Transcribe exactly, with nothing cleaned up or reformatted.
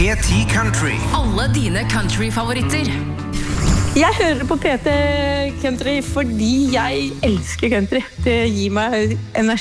P ti Country. Alle dine country-favoritter. Jeg hører på P ti Country fordi jeg elsker country. Det gir meg energi.